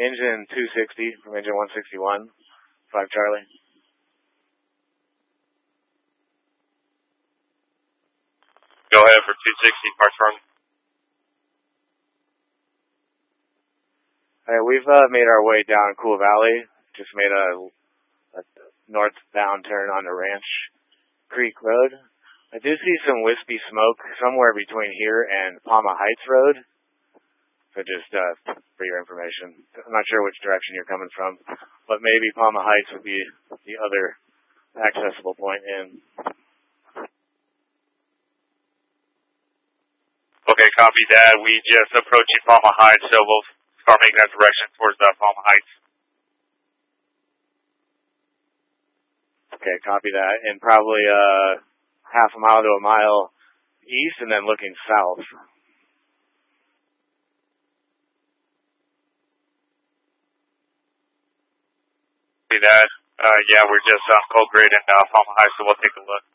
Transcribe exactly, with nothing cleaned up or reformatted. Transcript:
engine two sixty from engine one sixty-one, five Charlie. Go ahead for two sixty, parts run. All right, we've uh, made our way down Cool Valley. Just made a, a northbound turn onto Ranch Creek Road. I do see some wispy smoke somewhere between here and Palma Heights Road. So just uh, for your information, I'm not sure which direction you're coming from, but maybe Palma Heights would be the other accessible point in. Okay, copy that. We just approaching Palma Heights, so we'll start making that direction towards uh, Palma Heights. Okay, copy that. And probably uh, half a mile to a mile east and then looking south. See that? Uh, yeah, we're just um, cold grade in uh, Palma Heights, so we'll take a look.